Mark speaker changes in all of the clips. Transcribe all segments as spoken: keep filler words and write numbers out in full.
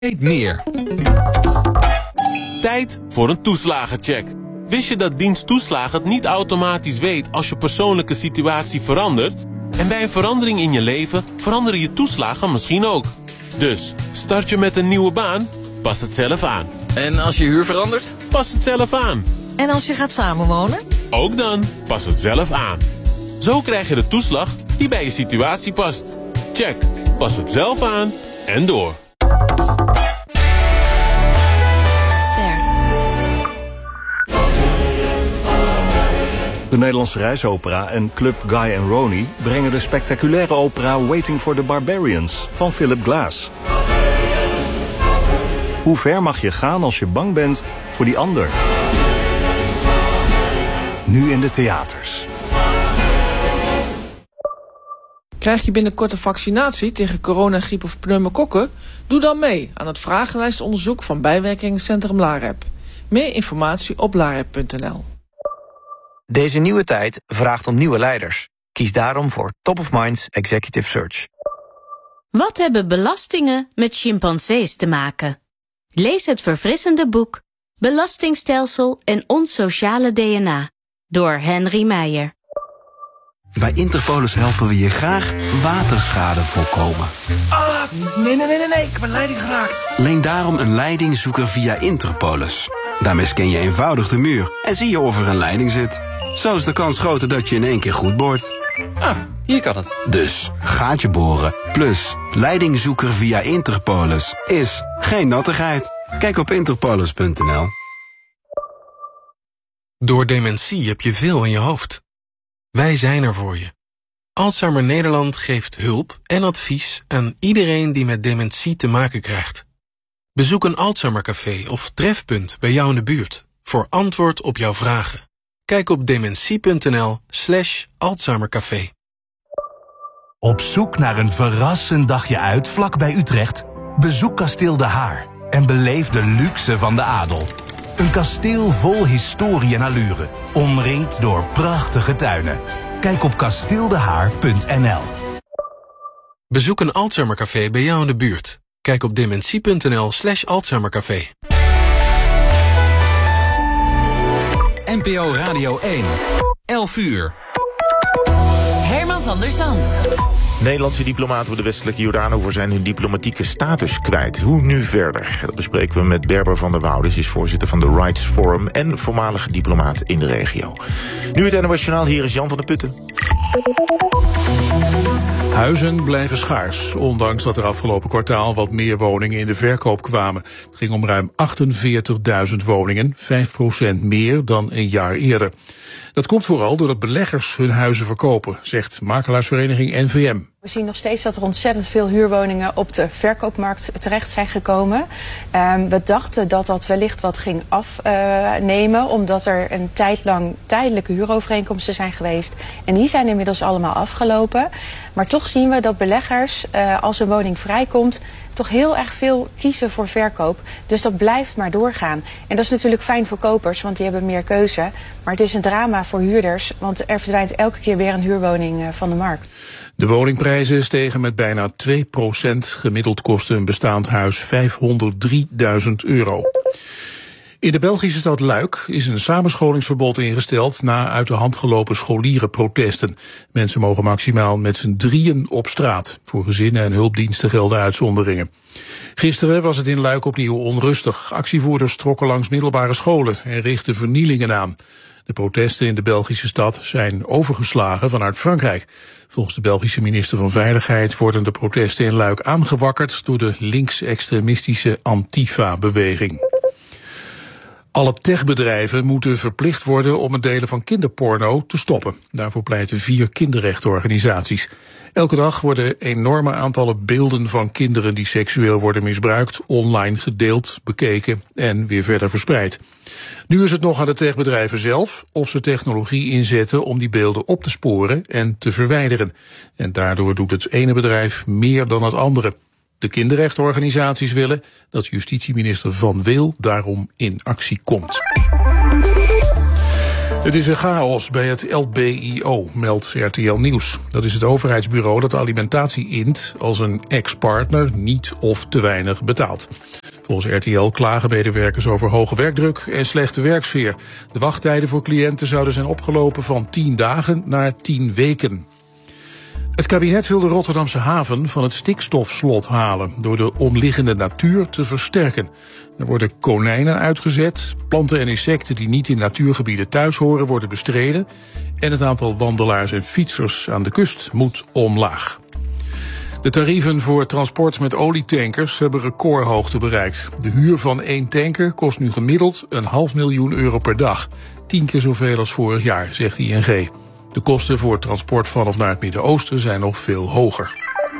Speaker 1: meer.
Speaker 2: Tijd voor een toeslagencheck. Wist je dat dienst toeslagen het niet automatisch weet als je persoonlijke situatie verandert? En bij een verandering in je leven veranderen je toeslagen misschien ook. Dus, start je met een nieuwe baan? Pas het zelf aan.
Speaker 1: En als je huur verandert?
Speaker 2: Pas het zelf aan.
Speaker 3: En als je gaat samenwonen?
Speaker 2: Ook dan, pas het zelf aan. Zo krijg je de toeslag die bij je situatie past. Check, pas het zelf aan en door.
Speaker 4: De Nederlandse Reisopera en Club Guy and Ronnie brengen de spectaculaire opera Waiting for the Barbarians van Philip Glass. Hoe ver mag je gaan als je bang bent voor die ander? Nu in de theaters.
Speaker 5: Krijg je binnenkort een vaccinatie tegen corona, griep of pneumokokken? Doe dan mee aan het vragenlijstonderzoek van bijwerkingencentrum LAREP. Meer informatie op larep punt n l.
Speaker 6: Deze nieuwe tijd vraagt om nieuwe leiders. Kies daarom voor Top of Minds Executive Search.
Speaker 7: Wat hebben belastingen met chimpansees te maken? Lees het verfrissende boek Belastingstelsel en ons sociale D N A door Henry Meijer.
Speaker 8: Bij Interpolis helpen we je graag waterschade voorkomen.
Speaker 9: Ah, nee, nee, nee, nee, nee, ik heb een leiding geraakt.
Speaker 8: Leen daarom een leidingzoeker via Interpolis. Daarmee scan je eenvoudig de muur en zie je of er een leiding zit. Zo is de kans groter dat je in één keer goed boort.
Speaker 1: Ah, hier kan het.
Speaker 8: Dus, gaatje boren, plus leidingzoeker via Interpolis is geen nattigheid. Kijk op interpolis punt n l.
Speaker 10: Door dementie heb je veel in je hoofd. Wij zijn er voor je. Alzheimer Nederland geeft hulp en advies aan iedereen die met dementie te maken krijgt. Bezoek een Alzheimercafé of trefpunt bij jou in de buurt voor antwoord op jouw vragen. Kijk op dementie punt n l slash Alzheimercafé.
Speaker 11: Op zoek naar een verrassend dagje uit vlak bij Utrecht? Bezoek Kasteel De Haar en beleef de luxe van de adel. Een kasteel vol historie en allure, omringd door prachtige tuinen. Kijk op kasteel de haar punt n l.
Speaker 10: Bezoek een Alzheimercafé bij jou in de buurt. Kijk op dementie punt n l slash Alzheimercafé.
Speaker 1: N P O Radio één. elf uur.
Speaker 7: Herman van der Zand.
Speaker 12: Nederlandse diplomaten op de westelijke Jordaanoever zijn hun diplomatieke status kwijt. Hoe nu verder? Dat bespreken we met Berber van der Woude. Ze is voorzitter van de Rights Forum en voormalige diplomaat in de regio. Nu het N O S Journaal, hier is Jan van der Putten.
Speaker 13: Huizen blijven schaars, ondanks dat er afgelopen kwartaal wat meer woningen in de verkoop kwamen. Het ging om ruim achtenveertigduizend woningen, vijf procent meer dan een jaar eerder. Dat komt vooral doordat beleggers hun huizen verkopen, zegt makelaarsvereniging N V M.
Speaker 14: We zien nog steeds dat er ontzettend veel huurwoningen op de verkoopmarkt terecht zijn gekomen. Um, we dachten dat dat wellicht wat ging afnemen, uh, omdat er een tijd lang tijdelijke huurovereenkomsten zijn geweest. En die zijn inmiddels allemaal afgelopen. Maar toch zien we dat beleggers, uh, als een woning vrijkomt, toch heel erg veel kiezen voor verkoop. Dus dat blijft maar doorgaan. En dat is natuurlijk fijn voor kopers, want die hebben meer keuze. Maar het is een drama voor huurders, want er verdwijnt elke keer weer een huurwoning uh, van de markt.
Speaker 13: De woningprijzen stegen met bijna twee procent. Gemiddeld kostte een bestaand huis vijfhonderddrieduizend euro. In de Belgische stad Luik is een samenscholingsverbod ingesteld na uit de hand gelopen scholierenprotesten. Mensen mogen maximaal met z'n drieën op straat. Voor gezinnen en hulpdiensten gelden uitzonderingen. Gisteren was het in Luik opnieuw onrustig. Actievoerders trokken langs middelbare scholen en richtten vernielingen aan. De protesten in de Belgische stad zijn overgeslagen vanuit Frankrijk. Volgens de Belgische minister van Veiligheid worden de protesten in Luik aangewakkerd door de linksextremistische Antifa-beweging. Alle techbedrijven moeten verplicht worden om het delen van kinderporno te stoppen. Daarvoor pleiten vier kinderrechtenorganisaties. Elke dag worden enorme aantallen beelden van kinderen die seksueel worden misbruikt online gedeeld, bekeken en weer verder verspreid. Nu is het nog aan de techbedrijven zelf of ze technologie inzetten om die beelden op te sporen en te verwijderen. En daardoor doet het ene bedrijf meer dan het andere. De kinderrechtenorganisaties willen dat justitieminister Van Wil daarom in actie komt. Het is een chaos bij het L B I O, meldt R T L Nieuws. Dat is het overheidsbureau dat de alimentatie int als een ex-partner niet of te weinig betaalt. Volgens R T L klagen medewerkers over hoge werkdruk en slechte werksfeer. De wachttijden voor cliënten zouden zijn opgelopen van tien dagen naar tien weken. Het kabinet wil de Rotterdamse haven van het stikstofslot halen door de omliggende natuur te versterken. Er worden konijnen uitgezet, planten en insecten die niet in natuurgebieden thuis horen worden bestreden en het aantal wandelaars en fietsers aan de kust moet omlaag. De tarieven voor transport met olietankers hebben recordhoogte bereikt. De huur van één tanker kost nu gemiddeld een half miljoen euro per dag. Tien keer zoveel als vorig jaar, zegt I N G. De kosten voor transport van of naar het Midden-Oosten zijn nog veel hoger.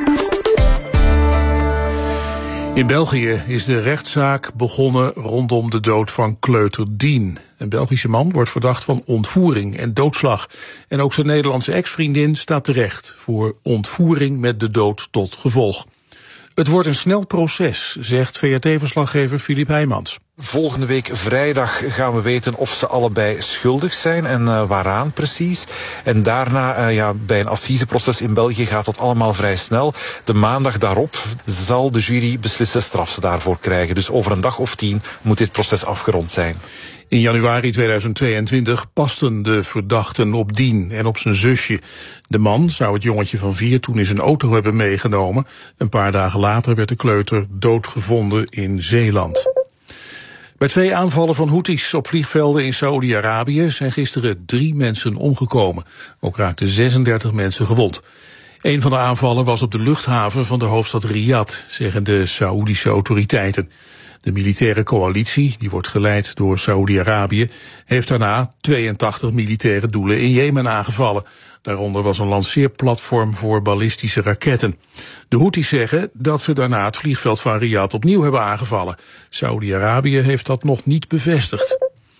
Speaker 13: In België is de rechtszaak begonnen rondom de dood van kleuter Dien. Een Belgische man wordt verdacht van ontvoering en doodslag. En ook zijn Nederlandse ex-vriendin staat terecht voor ontvoering met de dood tot gevolg. Het wordt een snel proces, zegt V R T-verslaggever Filip Heijmans.
Speaker 15: Volgende week vrijdag gaan we weten of ze allebei schuldig zijn en uh, waaraan precies. En daarna, uh, ja, bij een assiseproces in België gaat dat allemaal vrij snel. De maandag daarop zal de jury beslissen straf ze daarvoor krijgen. Dus over een dag of tien moet dit proces afgerond zijn.
Speaker 13: In januari tweeduizend tweeëntwintig pasten de verdachten op Dien en op zijn zusje. De man zou het jongetje van vier toen in zijn auto hebben meegenomen. Een paar dagen later werd de kleuter doodgevonden in Zeeland. Bij twee aanvallen van Houthis op vliegvelden in Saoedi-Arabië zijn gisteren drie mensen omgekomen. Ook raakten zesendertig mensen gewond. Een van de aanvallen was op de luchthaven van de hoofdstad Riyadh, zeggen de Saoedische autoriteiten. De militaire coalitie, die wordt geleid door Saoedi-Arabië, heeft daarna tweeëntachtig militaire doelen in Jemen aangevallen. Daaronder was een lanceerplatform voor ballistische raketten. De Houthis zeggen dat ze daarna het vliegveld van Riyadh opnieuw hebben aangevallen. Saoedi-Arabië heeft dat nog niet bevestigd.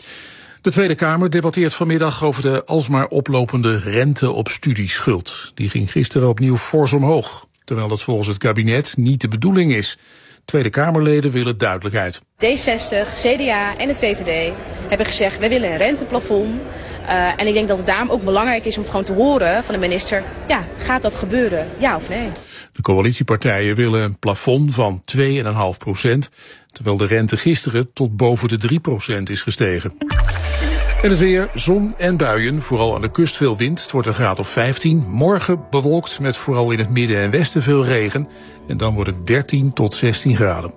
Speaker 13: De Tweede Kamer debatteert vanmiddag over de alsmaar oplopende rente op studieschuld. Die ging gisteren opnieuw fors omhoog, terwijl dat volgens het kabinet niet de bedoeling is. Tweede Kamerleden willen duidelijkheid.
Speaker 16: D zestig, C D A en het V V D hebben gezegd, wij willen een renteplafond. Uh, en ik denk dat het daarom ook belangrijk is om het gewoon te horen van de minister. Ja, gaat dat gebeuren? Ja of nee?
Speaker 13: De coalitiepartijen willen een plafond van twee komma vijf procent, terwijl de rente gisteren tot boven de drie procent is gestegen. En het weer, zon en buien, vooral aan de kust veel wind. Het wordt een graad of vijftien. Morgen bewolkt met vooral in het midden en westen veel regen. En dan wordt het dertien tot zestien graden.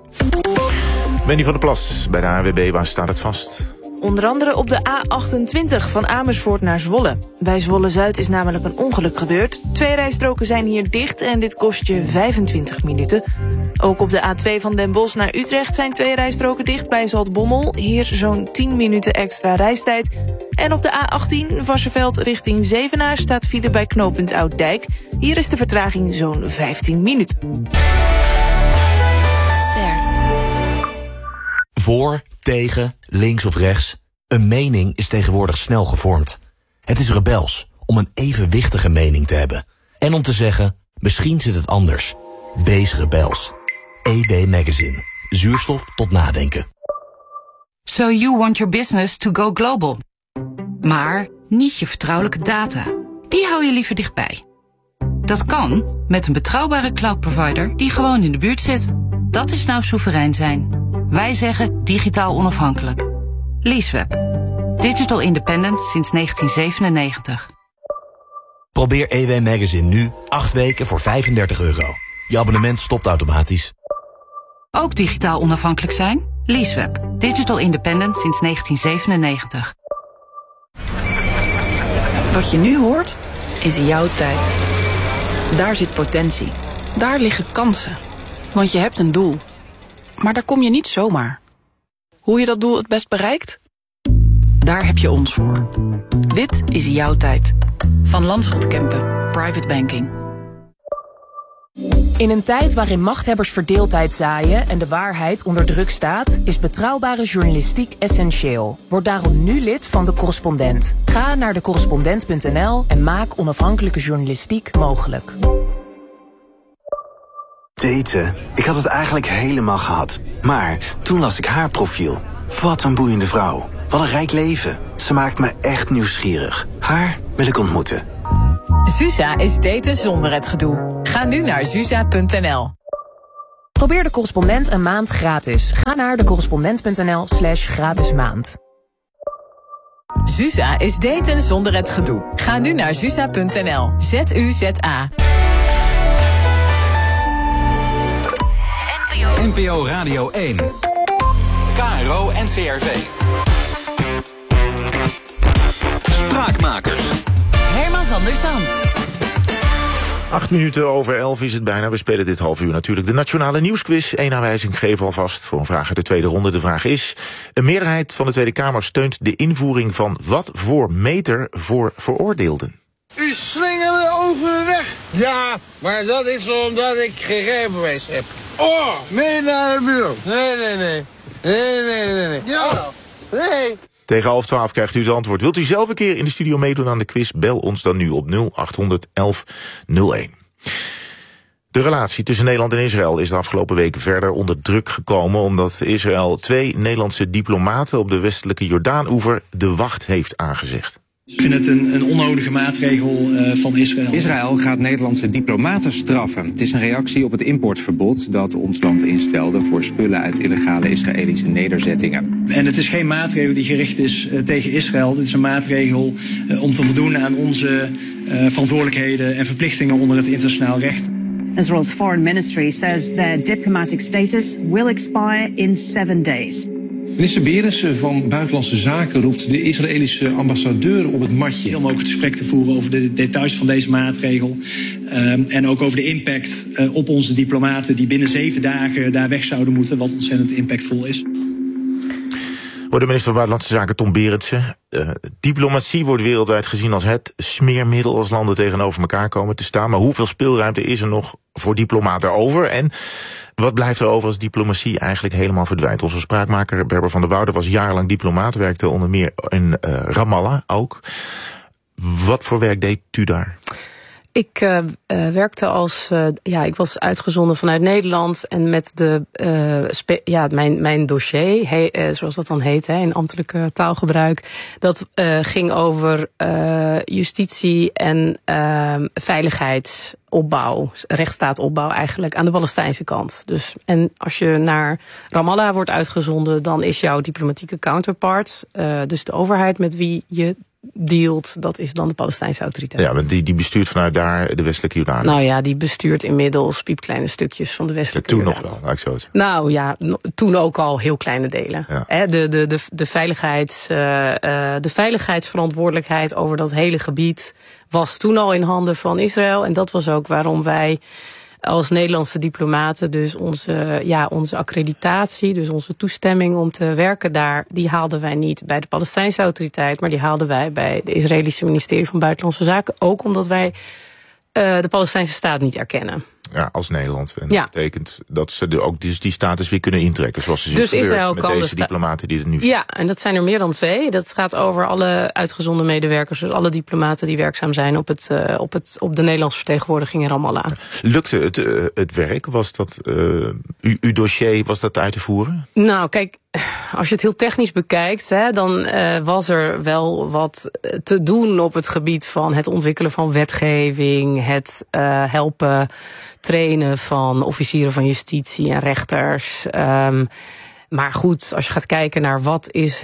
Speaker 12: Wendy van der Plas bij de A N W B, waar staat het vast?
Speaker 17: Onder andere op de A achtentwintig van Amersfoort naar Zwolle. Bij Zwolle-Zuid is namelijk een ongeluk gebeurd. Twee rijstroken zijn hier dicht en dit kost je vijfentwintig minuten. Ook op de A twee van Den Bosch naar Utrecht zijn twee rijstroken dicht bij Zaltbommel. Hier zo'n tien minuten extra reistijd. En op de A achttien Varsseveld richting Zevenaar staat file bij knooppunt Ouddijk. Hier is de vertraging zo'n vijftien minuten.
Speaker 18: Voor, tegen, links of rechts. Een mening is tegenwoordig snel gevormd. Het is rebels om een evenwichtige mening te hebben. En om te zeggen, misschien zit het anders. Wees rebels. E W Magazine. Zuurstof tot nadenken.
Speaker 19: So you want your business to go global. Maar niet je vertrouwelijke data. Die hou je liever dichtbij. Dat kan met een betrouwbare cloud provider die gewoon in de buurt zit. Dat is nou soeverein zijn. Wij zeggen digitaal onafhankelijk. Leaseweb. Digital independent sinds negentien zevenennegentig.
Speaker 18: Probeer E W Magazine nu acht weken voor vijfendertig euro. Je abonnement stopt automatisch.
Speaker 19: Ook digitaal onafhankelijk zijn? Leaseweb. Digital independent sinds negentien zevenennegentig.
Speaker 20: Wat je nu hoort, is jouw tijd. Daar zit potentie. Daar liggen kansen. Want je hebt een doel. Maar daar kom je niet zomaar. Hoe je dat doel het best bereikt? Daar heb je ons voor. Dit is jouw tijd. Van Landschot Kempen, Private Banking.
Speaker 17: In een tijd waarin machthebbers verdeeldheid zaaien en de waarheid onder druk staat, is betrouwbare journalistiek essentieel. Word daarom nu lid van De Correspondent. Ga naar de correspondent punt n l en maak onafhankelijke journalistiek mogelijk.
Speaker 8: Daten. Ik had het eigenlijk helemaal gehad. Maar toen las ik haar profiel. Wat een boeiende vrouw. Wat een rijk leven. Ze maakt me echt nieuwsgierig. Haar wil ik ontmoeten.
Speaker 21: Zuza is daten zonder het gedoe. Ga nu naar zuza punt n l. Probeer De Correspondent een maand gratis. Ga naar decorrespondent punt n l slash gratis maand. Zuza is daten zonder het gedoe. Ga nu naar zuza punt n l. Z U Z A.
Speaker 1: N P O Radio één. K R O N C R V. Spraakmakers.
Speaker 21: Herman van der Zand.
Speaker 12: Acht minuten over elf is het bijna. We spelen dit half uur natuurlijk de Nationale Nieuwsquiz. Eén aanwijzing geven alvast voor een vraag uit de tweede ronde. De vraag is: een meerderheid van de Tweede Kamer steunt de invoering van wat voor meter voor veroordeelden?
Speaker 9: U slingert me over de weg. Ja, maar dat is omdat ik geen rijbewijs heb. Oh, mee naar het bureau. Nee, nee, nee. Nee, nee, nee, nee. Ja. Oh, nee.
Speaker 12: Tegen half twaalf krijgt u het antwoord. Wilt u zelf een keer in de studio meedoen aan de quiz? Bel ons dan nu op nul acht honderd elf nul één. De relatie tussen Nederland en Israël is de afgelopen week verder onder druk gekomen, omdat Israël twee Nederlandse diplomaten op de westelijke Jordaan-oever de wacht heeft aangezegd.
Speaker 22: Ik vind het een, een onnodige maatregel uh, van Israël.
Speaker 23: Israël gaat Nederlandse diplomaten straffen. Het is een reactie op het importverbod dat ons land instelde voor spullen uit illegale Israëlische nederzettingen.
Speaker 22: En het is geen maatregel die gericht is uh, tegen Israël. Het is een maatregel uh, om te voldoen aan onze uh, verantwoordelijkheden en verplichtingen onder het internationaal recht.
Speaker 24: Israel's foreign ministry says their diplomatic status will expire in seven days.
Speaker 23: Minister Berendsen van Buitenlandse Zaken roept de Israëlische ambassadeur op het matje.
Speaker 22: Om ook het gesprek te voeren over de details van deze maatregel. Um, en ook over de impact uh, op onze diplomaten die binnen zeven dagen daar weg zouden moeten. Wat ontzettend impactvol is.
Speaker 12: Wordt de minister van Buitenlandse Zaken Tom Berendsen. Uh, diplomatie wordt wereldwijd gezien als het smeermiddel als landen tegenover elkaar komen te staan. Maar hoeveel speelruimte is er nog voor diplomaten over? En wat blijft er over als diplomatie eigenlijk helemaal verdwijnt? Onze spraakmaker Berber van der Woude was jarenlang diplomaat, werkte onder meer in uh, Ramallah ook. Wat voor werk deed u daar?
Speaker 25: Ik uh, uh, werkte als, uh, ja, ik was uitgezonden vanuit Nederland en met de, uh, spe, ja, mijn, mijn dossier, he, uh, zoals dat dan heet, hè, in ambtelijke taalgebruik, dat uh, ging over uh, justitie en uh, veiligheidsopbouw, rechtsstaatopbouw eigenlijk aan de Palestijnse kant. Dus, en als je naar Ramallah wordt uitgezonden, dan is jouw diplomatieke counterpart, uh, dus de overheid met wie je dealt, dat is dan de Palestijnse autoriteit.
Speaker 12: Ja, maar die, die bestuurt vanuit daar de westelijke Jordaan.
Speaker 25: Nou ja, die bestuurt inmiddels piepkleine stukjes van de westelijke
Speaker 12: ja, toen
Speaker 25: Jordaan.
Speaker 12: nog wel, laat ik zo zeggen.
Speaker 25: Nou ja, toen ook al heel kleine delen.
Speaker 12: Ja.
Speaker 25: De, de, de, de, veiligheids, uh, uh, de veiligheidsverantwoordelijkheid over dat hele gebied was toen al in handen van Israël. En dat was ook waarom wij als Nederlandse diplomaten dus onze, ja, onze accreditatie, dus onze toestemming om te werken daar, die haalden wij niet bij de Palestijnse autoriteit, maar die haalden wij bij de Israëlische ministerie van Buitenlandse Zaken. Ook omdat wij uh, de Palestijnse staat niet erkennen.
Speaker 12: Ja, als Nederland. En
Speaker 25: ja.
Speaker 12: Dat betekent dat ze de, ook dus die status weer kunnen intrekken, zoals ze dus gebeurt Israël met deze de diplomaten die er nu zijn.
Speaker 25: Ja, en dat zijn er meer dan twee. Dat gaat over alle uitgezonden medewerkers, dus alle diplomaten die werkzaam zijn op, het, uh, op, het, op de Nederlandse vertegenwoordiging in Ramallah.
Speaker 12: Lukte het, uh, het werk? Was dat, uh, u, uw dossier, was dat uit te voeren?
Speaker 25: Nou, kijk, als je het heel technisch bekijkt, hè, dan uh, was er wel wat te doen op het gebied van het ontwikkelen van wetgeving, het uh, helpen trainen van officieren van justitie en rechters. Um, maar goed, als je gaat kijken naar wat is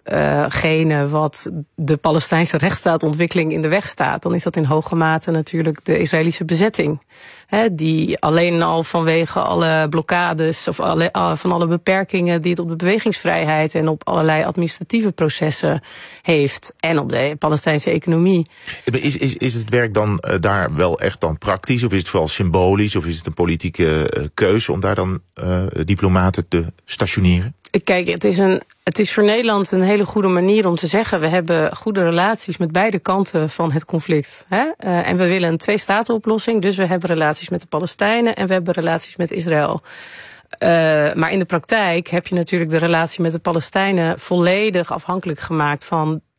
Speaker 25: hetgene uh, wat de Palestijnse rechtsstaatontwikkeling in de weg staat, dan is dat in hoge mate natuurlijk de Israëlische bezetting. He, die alleen al vanwege alle blokkades of alle, uh, van alle beperkingen die het op de bewegingsvrijheid en op allerlei administratieve processen heeft en op de Palestijnse economie.
Speaker 12: Is, is, is het werk dan uh, daar wel echt dan praktisch of is het vooral symbolisch of is het een politieke uh, keuze om daar dan uh, diplomaten te stationeren?
Speaker 25: Kijk, het is, een, het is voor Nederland een hele goede manier om te zeggen, we hebben goede relaties met beide kanten van het conflict. Hè? Uh, en we willen een twee-staten-oplossing, dus we hebben relaties met de Palestijnen en we hebben relaties met Israël. Uh, maar in de praktijk heb je natuurlijk de relatie met de Palestijnen volledig afhankelijk gemaakt van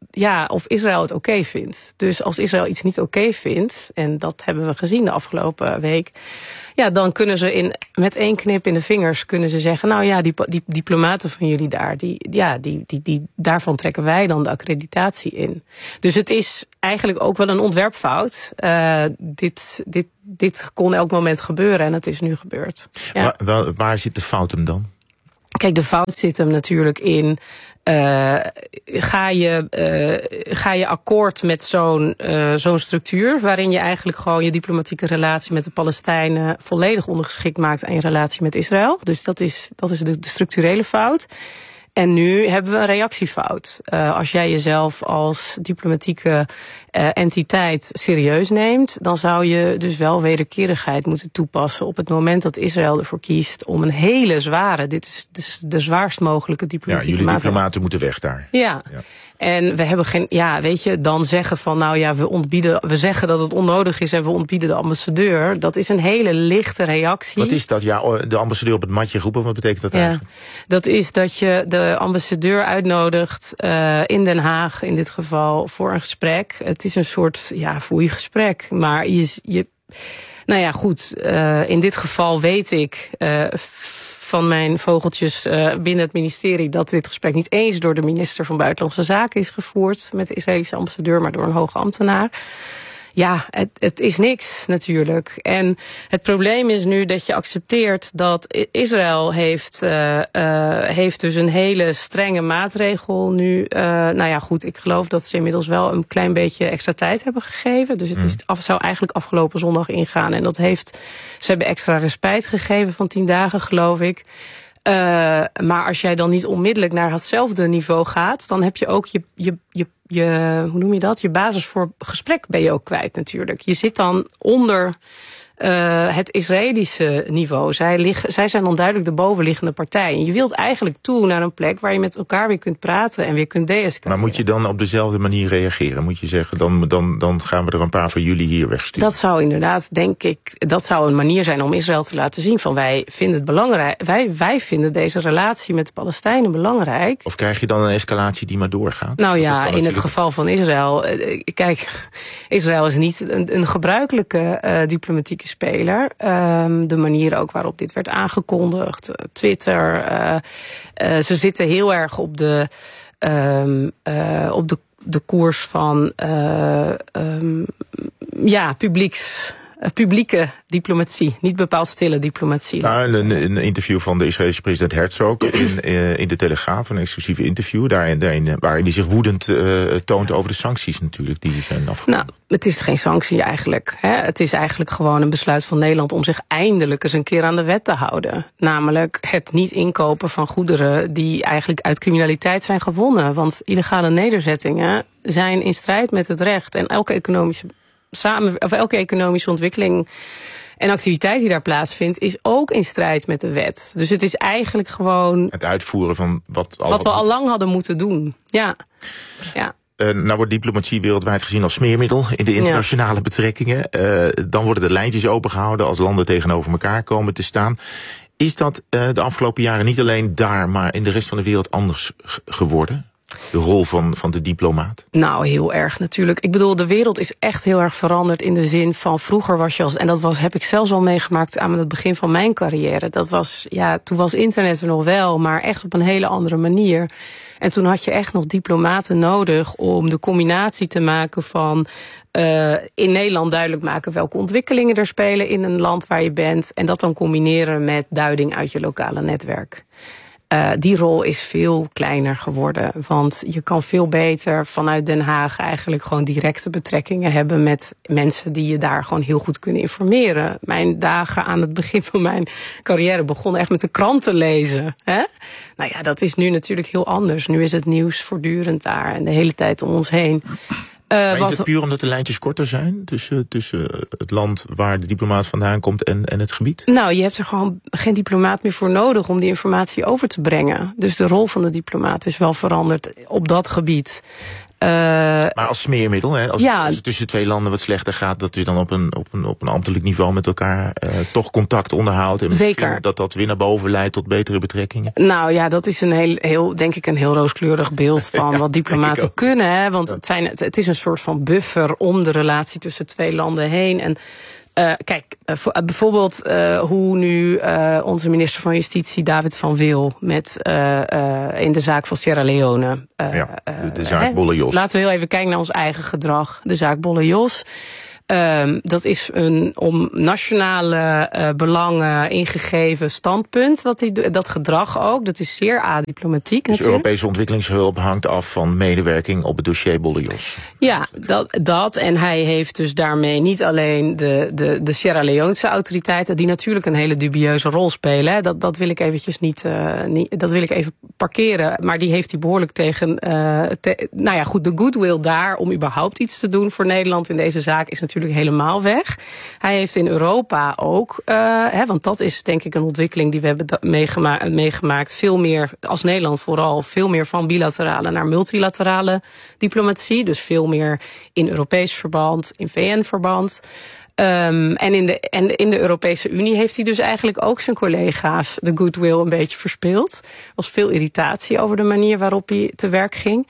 Speaker 25: ja, of Israël het oké vindt. Dus als Israël iets niet oké vindt, en dat hebben we gezien de afgelopen week, ja, dan kunnen ze in, met één knip in de vingers kunnen ze zeggen, nou ja, die, die diplomaten van jullie daar, die, ja, die, die, die, daarvan trekken wij dan de accreditatie in. Dus het is eigenlijk ook wel een ontwerpfout. Uh, dit, dit, dit kon elk moment gebeuren en het is nu gebeurd. Ja.
Speaker 12: Waar, waar, waar zit de fout hem dan?
Speaker 25: Kijk, de fout zit hem natuurlijk in, uh, ga, je, uh, ga je akkoord met zo'n uh, zo'n structuur, waarin je eigenlijk gewoon je diplomatieke relatie met de Palestijnen volledig ondergeschikt maakt aan je relatie met Israël. Dus dat is, dat is de, de structurele fout. En nu hebben we een reactiefout. Uh, als jij jezelf als diplomatieke uh, entiteit serieus neemt, dan zou je dus wel wederkerigheid moeten toepassen op het moment dat Israël ervoor kiest om een hele zware, dit is dus de zwaarst mogelijke diplomatieke
Speaker 12: Ja, jullie
Speaker 25: maatregel.
Speaker 12: diplomaten moeten weg daar.
Speaker 25: Ja. ja. En we hebben geen, ja, weet je, dan zeggen van, nou ja, we ontbieden, we zeggen dat het onnodig is en we ontbieden de ambassadeur. Dat is een hele lichte reactie.
Speaker 12: Wat is dat? Ja, de ambassadeur op het matje roepen, wat betekent dat
Speaker 25: ja,
Speaker 12: eigenlijk?
Speaker 25: Dat is dat je de ambassadeur uitnodigt uh, in Den Haag, in dit geval, voor een gesprek. Het is een soort, ja, foei-gesprek. Maar je, je, nou ja, goed, uh, in dit geval weet ik Uh, van mijn vogeltjes uh, binnen het ministerie dat dit gesprek niet eens door de minister van Buitenlandse Zaken is gevoerd met de Israëlische ambassadeur, maar door een hoge ambtenaar. Ja, het, het is niks natuurlijk. En het probleem is nu dat je accepteert dat Israël heeft, uh, uh, heeft dus een hele strenge maatregel nu. Uh, nou ja, goed, ik geloof dat ze inmiddels wel een klein beetje extra tijd hebben gegeven. Dus het is, af, zou eigenlijk afgelopen zondag ingaan. En dat heeft, ze hebben extra respijt gegeven van tien dagen, geloof ik. Uh, maar als jij dan niet onmiddellijk naar hetzelfde niveau gaat, dan heb je ook je, je, je, je, hoe noem je dat? Je basis voor gesprek ben je ook kwijt natuurlijk. Je zit dan onder uh, het Israëlische niveau. Zij, liggen, zij zijn dan duidelijk de bovenliggende partij. En je wilt eigenlijk toe naar een plek waar je met elkaar weer kunt praten en weer kunt deescaleren.
Speaker 12: Maar moet je dan op dezelfde manier reageren? Moet je zeggen, dan, dan, dan gaan we er een paar van jullie hier wegsturen?
Speaker 25: Dat zou inderdaad, denk ik, dat zou een manier zijn om Israël te laten zien van wij vinden het belangrijk. Wij, wij vinden deze relatie met de Palestijnen belangrijk.
Speaker 12: Of krijg je dan een escalatie die maar doorgaat?
Speaker 25: Nou ja, in natuurlijk het geval van Israël, kijk, Israël is niet een, een gebruikelijke uh, diplomatieke speler. Um, de manier ook waarop dit werd aangekondigd, Twitter. Uh, uh, ze zitten heel erg op de, um, uh, op de, de koers van uh, um, ja, publieks. Publieke diplomatie, niet bepaald stille diplomatie.
Speaker 12: Nou, een, een interview van de Israëlische president Herzog in, in de Telegraaf, een exclusieve interview, daarin, daarin, waarin hij zich woedend uh, toont over de sancties natuurlijk die zijn afgekondigd.
Speaker 25: Nou, het is geen sanctie eigenlijk. Hè. Het is eigenlijk gewoon een besluit van Nederland om zich eindelijk eens een keer aan de wet te houden. Namelijk het niet inkopen van goederen die eigenlijk uit criminaliteit zijn gewonnen. Want illegale nederzettingen zijn in strijd met het recht en elke economische Samen, of elke economische ontwikkeling en activiteit die daar plaatsvindt, is ook in strijd met de wet. Dus het is eigenlijk gewoon
Speaker 12: het uitvoeren van wat, al
Speaker 25: wat we al lang hadden moeten doen. Ja. ja.
Speaker 12: Uh, nou wordt diplomatie wereldwijd gezien als smeermiddel in de internationale ja. betrekkingen. Uh, dan worden de lijntjes opengehouden als landen tegenover elkaar komen te staan. Is dat uh, de afgelopen jaren niet alleen daar, maar in de rest van de wereld anders g- geworden? De rol van, van de diplomaat?
Speaker 25: Nou, heel erg natuurlijk. Ik bedoel, de wereld is echt heel erg veranderd in de zin van vroeger was je als, en dat was, heb ik zelfs al meegemaakt aan het begin van mijn carrière. Dat was, ja, toen was internet er nog wel, maar echt op een hele andere manier. En toen had je echt nog diplomaten nodig om de combinatie te maken van uh, in Nederland duidelijk maken welke ontwikkelingen er spelen in een land waar je bent. En dat dan combineren met duiding uit je lokale netwerk. Uh, die rol is veel kleiner geworden. Want je kan veel beter vanuit Den Haag eigenlijk gewoon directe betrekkingen hebben met mensen die je daar gewoon heel goed kunnen informeren. Mijn dagen aan het begin van mijn carrière begonnen echt met de kranten lezen. Hè? Nou ja, dat is nu natuurlijk heel anders. Nu is het nieuws voortdurend daar en de hele tijd om ons heen.
Speaker 12: Uh, maar is wat... het puur omdat de lijntjes korter zijn tussen, tussen het land waar de diplomaat vandaan komt en, en het gebied?
Speaker 25: Nou, je hebt er gewoon geen diplomaat meer voor nodig om die informatie over te brengen. Dus de rol van de diplomaat is wel veranderd op dat gebied.
Speaker 12: maar als smeermiddel, hè, als,
Speaker 25: ja,
Speaker 12: als het tussen twee landen wat slechter gaat, dat u dan op een, op een, op een ambtelijk niveau met elkaar uh, toch contact onderhoudt. En
Speaker 25: zeker.
Speaker 12: Dat dat weer naar boven leidt tot betere betrekkingen.
Speaker 25: Nou ja, dat is een heel, heel denk ik, een heel rooskleurig beeld van ja, wat diplomaten kunnen. Hè, want het, zijn, het is een soort van buffer om de relatie tussen twee landen heen. En Uh, kijk, uh, voor, uh, bijvoorbeeld uh, hoe nu uh, onze minister van Justitie David van Wil met uh, uh, in de zaak van Sierra Leone. Uh,
Speaker 12: ja, de, de zaak uh, Bolle Jos.
Speaker 25: Laten we heel even kijken naar ons eigen gedrag. De zaak Bolle Jos. Um, dat is een om nationale uh, belangen ingegeven standpunt. Wat die, dat gedrag ook, dat is zeer adiplomatiek.
Speaker 12: Dus Europese ontwikkelingshulp hangt af van medewerking op het dossier Bolle Jos.
Speaker 25: Ja, dat, dat. En hij heeft dus daarmee niet alleen de, de, de Sierra Leonese autoriteiten, die natuurlijk een hele dubieuze rol spelen. Hè. Dat, dat wil ik eventjes niet, uh, niet, dat wil ik even parkeren. Maar die heeft hij behoorlijk tegen, uh, te, nou ja, goed, de goodwill daar om überhaupt iets te doen voor Nederland in deze zaak is natuurlijk helemaal weg. Hij heeft in Europa ook, uh, hè, want dat is denk ik een ontwikkeling die we hebben meegema- meegemaakt, veel meer, als Nederland vooral, veel meer van bilaterale naar multilaterale diplomatie. Dus veel meer in Europees verband, in V N-verband. Um, en, in de, en in de Europese Unie heeft hij dus eigenlijk ook zijn collega's de goodwill een beetje verspeeld. Er was veel irritatie over de manier waarop hij te werk ging.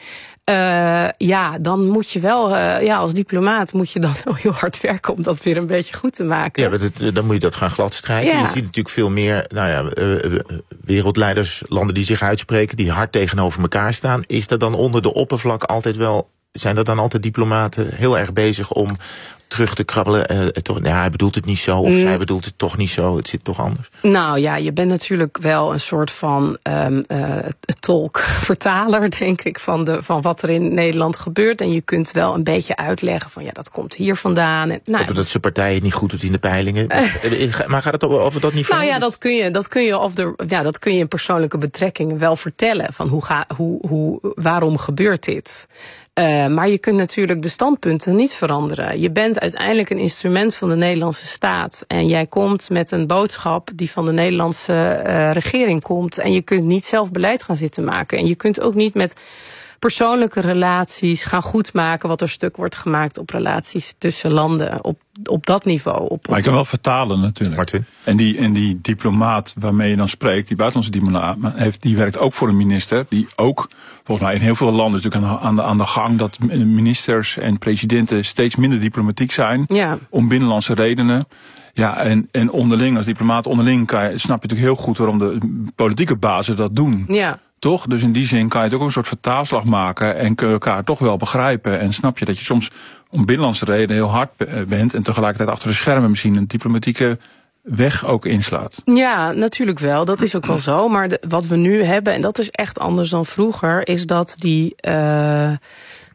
Speaker 25: Uh, ja, dan moet je wel, uh, ja, als diplomaat moet je dan wel heel hard werken om dat weer een beetje goed te maken.
Speaker 12: Ja, maar het, dan moet je dat gaan gladstrijken. Ja. Je ziet natuurlijk veel meer, nou ja, uh, wereldleiders, landen die zich uitspreken, die hard tegenover elkaar staan. Is dat dan onder de oppervlak altijd wel, zijn dat dan altijd diplomaten heel erg bezig om terug te krabbelen? Uh, toch, nou, hij bedoelt het niet zo, of mm. zij bedoelt het toch niet zo, het zit toch anders?
Speaker 25: Nou ja, je bent natuurlijk wel een soort van um, uh, tolk, vertaler, denk ik, van, de, van wat er in Nederland gebeurt. En je kunt wel een beetje uitleggen van ja, dat komt hier vandaan. En, nou,
Speaker 12: dat zijn partij het niet goed doet in de peilingen. Maar gaat het over dat niveau?
Speaker 25: Nou ja, dat kun je, dat kun je, of de, ja, dat kun je in persoonlijke betrekkingen wel vertellen. Van hoe ga, hoe, hoe, waarom gebeurt dit? Uh, maar je kunt natuurlijk de standpunten niet veranderen. Je bent uiteindelijk een instrument van de Nederlandse staat. En jij komt met een boodschap die van de Nederlandse uh, regering komt. En je kunt niet zelf beleid gaan zitten maken. En je kunt ook niet met persoonlijke relaties gaan goedmaken wat er stuk wordt gemaakt op relaties tussen landen. Op, op dat niveau. Op, op
Speaker 2: maar je kan wel vertalen natuurlijk.
Speaker 12: Martin.
Speaker 2: En die, en die diplomaat waarmee je dan spreekt, die buitenlandse diplomaat, heeft, die werkt ook voor een minister. Die ook, volgens mij in heel veel landen is natuurlijk aan de, aan de gang dat ministers en presidenten steeds minder diplomatiek zijn.
Speaker 25: Ja.
Speaker 2: Om binnenlandse redenen. Ja, en, en onderling, als diplomaat onderling, kan je, snap je natuurlijk heel goed waarom de politieke bazen dat doen.
Speaker 25: Ja.
Speaker 2: Toch? Dus in die zin kan je het ook een soort vertaalslag maken en kun je elkaar toch wel begrijpen. En snap je dat je soms om binnenlandse redenen heel hard bent en tegelijkertijd achter de schermen misschien een diplomatieke weg ook inslaat.
Speaker 25: Ja, natuurlijk wel. Dat is ook wel zo. Maar de, wat we nu hebben, en dat is echt anders dan vroeger, is dat die, uh, uh,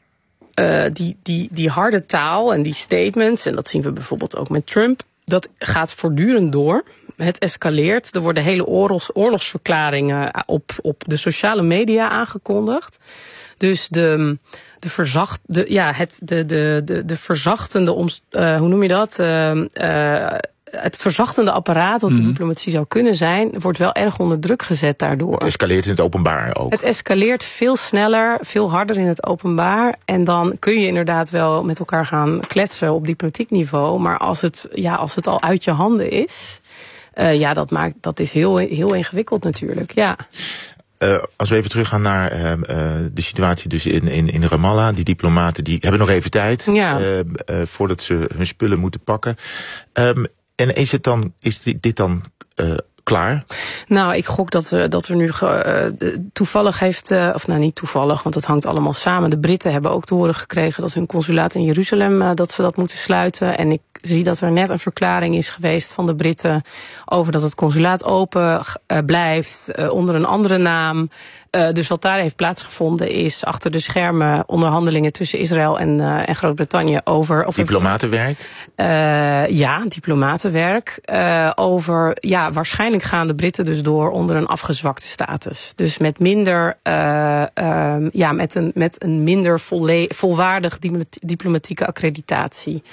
Speaker 25: die, die, die harde taal en die statements, en dat zien we bijvoorbeeld ook met Trump, dat gaat voortdurend door. Het escaleert. Er worden hele oorlogs, oorlogsverklaringen op, op de sociale media aangekondigd. Dus de, de, verzacht, de, ja, het, de, de, de, de verzachtende, omst, uh, hoe noem je dat? Uh, uh, het verzachtende apparaat wat de diplomatie zou kunnen zijn, wordt wel erg onder druk gezet daardoor.
Speaker 12: Het escaleert in het openbaar ook.
Speaker 25: Het escaleert veel sneller, veel harder in het openbaar. En dan kun je inderdaad wel met elkaar gaan kletsen op diplomatiek niveau. Maar als het, ja, als het al uit je handen is, uh, ja, dat maakt, dat is heel, heel ingewikkeld natuurlijk, ja.
Speaker 12: Uh, als we even teruggaan naar uh, uh, de situatie dus in, in, in Ramallah. Die diplomaten die hebben nog even tijd,
Speaker 25: ja.
Speaker 12: uh, uh, voordat ze hun spullen moeten pakken. Um, en is het dan, is dit dan uh, klaar?
Speaker 25: Nou, ik gok dat, uh, dat er nu uh, toevallig heeft, uh, of nou niet toevallig, want het hangt allemaal samen. De Britten hebben ook te horen gekregen dat hun consulaat in Jeruzalem, uh, dat ze dat moeten sluiten. En ik zie dat er net een verklaring is geweest van de Britten over dat het consulaat open uh, blijft, uh, onder een andere naam. Uh, dus wat daar heeft plaatsgevonden is achter de schermen onderhandelingen tussen Israël en, uh, en Groot-Brittannië over... Of
Speaker 12: diplomatenwerk?
Speaker 25: Uh, ja, diplomatenwerk. Uh, over, ja, waarschijnlijk gaan de Britten dus door onder een afgezwakte status. Dus met minder, uh, uh, ja, met een, met een minder volle, volwaardig diplomatieke accreditatie.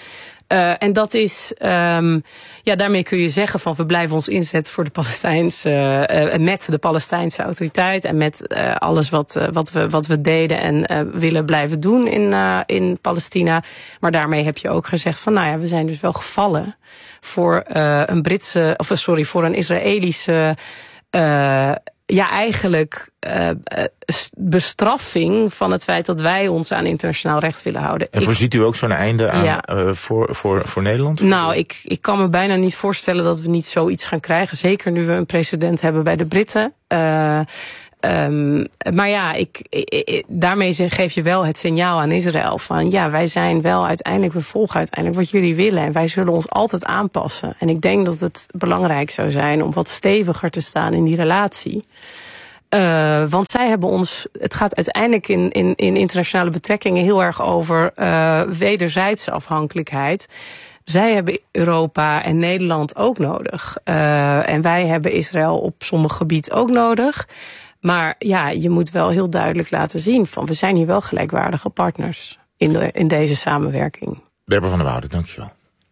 Speaker 25: Uh, en dat is, um, ja, daarmee kun je zeggen van we blijven ons inzetten voor de Palestijnse, uh, met de Palestijnse autoriteit en met uh, alles wat, uh, wat, we, wat we deden en uh, willen blijven doen in, uh, in Palestina. Maar daarmee heb je ook gezegd van nou ja, we zijn dus wel gevallen voor uh, een Britse, of sorry, voor een Israëlische, uh, ja, eigenlijk uh, bestraffing van het feit dat wij ons aan internationaal recht willen houden.
Speaker 12: En voorziet u ook zo'n einde aan ja. uh, voor, voor, voor Nederland?
Speaker 25: Nou, ik, ik kan me bijna niet voorstellen dat we niet zoiets gaan krijgen. Zeker nu we een precedent hebben bij de Britten. Uh, Um, maar ja, ik, ik, daarmee geef je wel het signaal aan Israël van ja, wij zijn wel uiteindelijk, we volgen uiteindelijk wat jullie willen en wij zullen ons altijd aanpassen. En ik denk dat het belangrijk zou zijn om wat steviger te staan in die relatie. Uh, want zij hebben ons, het gaat uiteindelijk in, in, in internationale betrekkingen heel erg over uh, wederzijdse afhankelijkheid. Zij hebben Europa en Nederland ook nodig. Uh, en wij hebben Israël op sommige gebieden ook nodig. Maar ja, je moet wel heel duidelijk laten zien van we zijn hier wel gelijkwaardige partners in, de, in deze samenwerking.
Speaker 12: Berber van der Woude, dankjewel.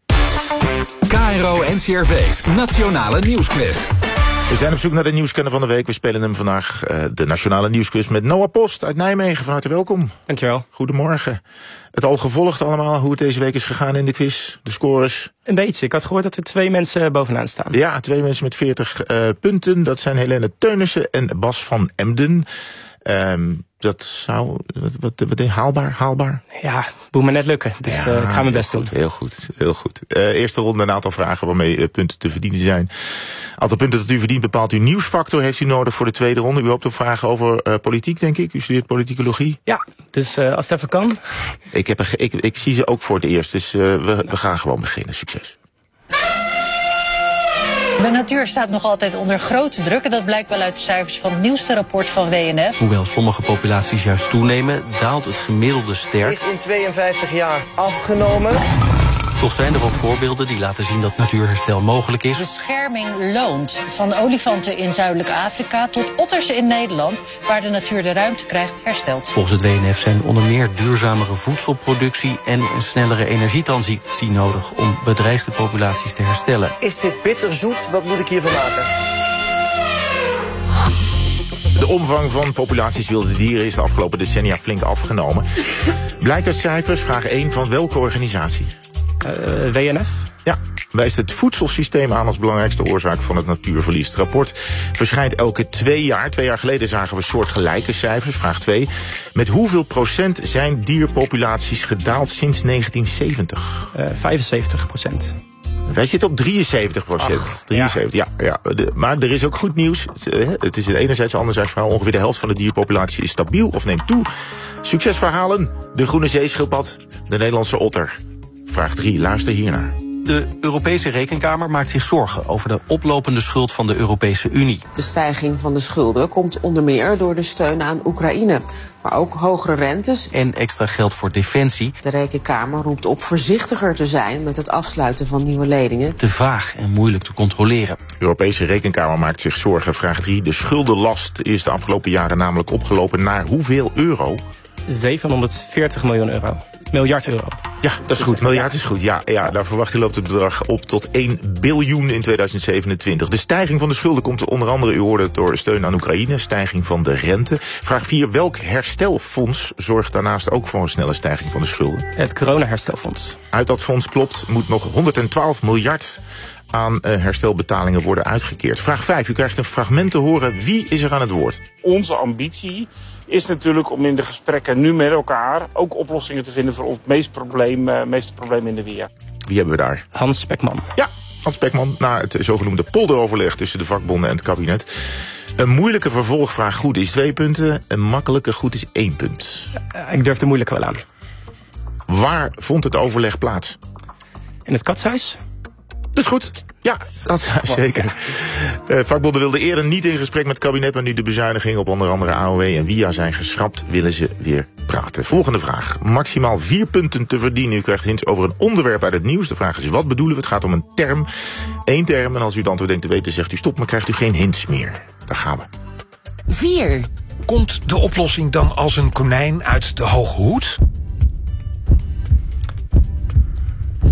Speaker 1: K R O N C R V's Nationale Nieuwsquiz.
Speaker 12: We zijn op zoek naar de nieuwskenner van de week. We spelen hem vandaag, uh, de Nationale Nieuwsquiz met Noah Post uit Nijmegen. Van harte welkom.
Speaker 3: Dankjewel.
Speaker 12: Goedemorgen. Het al gevolgd allemaal, hoe het deze week is gegaan in de quiz, de scores?
Speaker 3: Een beetje. Ik had gehoord dat er twee mensen bovenaan staan.
Speaker 12: Ja, twee mensen met veertig uh, punten. Dat zijn Helene Teunissen en Bas van Emden. Um, dat zou, wat, wat, wat denk je, haalbaar, haalbaar?
Speaker 3: Ja, moet me net lukken. Dus ja, uh, ik ga mijn best
Speaker 12: goed,
Speaker 3: doen.
Speaker 12: Heel goed, heel goed. Uh, eerste ronde een aantal vragen waarmee uh, punten te verdienen zijn. Aantal punten dat u verdient bepaalt uw nieuwsfactor. Heeft u nodig voor de tweede ronde? U hoopt op vragen over uh, politiek, denk ik. U studeert politicologie.
Speaker 3: Ja, dus uh, als het even kan.
Speaker 12: Ik, heb een, ik, ik zie ze ook voor het eerst, dus uh, we, we gaan gewoon beginnen. Succes.
Speaker 4: De natuur staat nog altijd onder grote druk en dat blijkt wel uit de cijfers van het nieuwste rapport van W N F.
Speaker 5: Hoewel sommige populaties juist toenemen, daalt het gemiddelde sterk.
Speaker 6: Is in tweeënvijftig jaar afgenomen.
Speaker 5: Toch zijn er ook voorbeelden die laten zien dat natuurherstel mogelijk is.
Speaker 4: Bescherming loont. Van olifanten in Zuidelijk Afrika tot otters in Nederland, waar de natuur de ruimte krijgt, hersteld.
Speaker 5: Volgens het W N F zijn onder meer duurzamere voedselproductie en een snellere energietransitie nodig om bedreigde populaties te herstellen.
Speaker 6: Is dit bitterzoet? Wat moet ik hiervan maken?
Speaker 12: De omvang van populaties wilde dieren is de afgelopen decennia flink afgenomen. Blijkt uit cijfers, vraag één, van welke organisatie?
Speaker 3: Uh, W N F?
Speaker 12: Ja, wijst het voedselsysteem aan als belangrijkste oorzaak van het natuurverlies. Het rapport verschijnt elke twee jaar. Twee jaar geleden zagen we soortgelijke cijfers. Vraag twee. Met hoeveel procent zijn dierpopulaties gedaald sinds negentien zeventig?
Speaker 3: Uh, vijfenzeventig procent.
Speaker 12: Wij zitten op drieënzeventig procent. drieënzeventig, ja. ja, ja. De, maar er is ook goed nieuws. Het is enerzijds, anderzijds verhaal. Ongeveer de helft van de dierpopulatie is stabiel of neemt toe. Succesverhalen. De groene zeeschildpad. De Nederlandse otter. Vraag drie, luister hiernaar.
Speaker 5: De Europese Rekenkamer maakt zich zorgen over de oplopende schuld van de Europese Unie.
Speaker 11: De stijging van de schulden komt onder meer door de steun aan Oekraïne, maar ook hogere rentes
Speaker 5: en extra geld voor defensie.
Speaker 11: De Rekenkamer roept op voorzichtiger te zijn met het afsluiten van nieuwe leningen.
Speaker 5: Te vaag en moeilijk te controleren.
Speaker 12: De Europese Rekenkamer maakt zich zorgen. Vraag drie, de schuldenlast is de afgelopen jaren namelijk opgelopen naar hoeveel euro?
Speaker 3: zevenhonderdveertig miljoen euro. Miljard euro.
Speaker 12: Ja, dat is goed. Miljard is goed. Ja, ja, naar verwachting loopt het bedrag op tot één biljoen in tweeduizend zevenentwintig. De stijging van de schulden komt onder andere, u hoorde het, door steun aan Oekraïne. Stijging van de rente. Vraag vier. Welk herstelfonds zorgt daarnaast ook voor een snelle stijging van de schulden?
Speaker 3: Het corona-herstelfonds.
Speaker 12: Uit dat fonds, klopt, moet nog honderdtwaalf miljard aan uh, herstelbetalingen worden uitgekeerd. Vraag vijf. U krijgt een fragment te horen. Wie is er aan het woord?
Speaker 26: Onze ambitie is natuurlijk om in de gesprekken nu met elkaar ook oplossingen te vinden voor ons meest probleem, uh, meeste probleem in de W I A.
Speaker 12: Wie hebben we daar?
Speaker 3: Hans Spekman.
Speaker 12: Ja, Hans Spekman, na het zogenoemde polderoverleg tussen de vakbonden en het kabinet. Een moeilijke vervolgvraag goed is twee punten, een makkelijke goed is één punt.
Speaker 3: Uh, ik durf de moeilijke wel aan.
Speaker 12: Waar vond het overleg plaats?
Speaker 3: In het Katshuis.
Speaker 12: Dat is goed. Ja, dat is zeker. Uh, vakbonden wilden eerder niet in gesprek met het kabinet, maar nu de bezuinigingen op onder andere A O W en W I A zijn geschrapt, willen ze weer praten. Volgende vraag. Maximaal vier punten te verdienen. U krijgt hints over een onderwerp uit het nieuws. De vraag is, wat bedoelen we? Het gaat om een term. Eén term. En als u het antwoord denkt te weten, zegt u stop, maar krijgt u geen hints meer. Daar gaan we.
Speaker 27: vier. Komt de oplossing dan als een konijn uit de hoge hoed?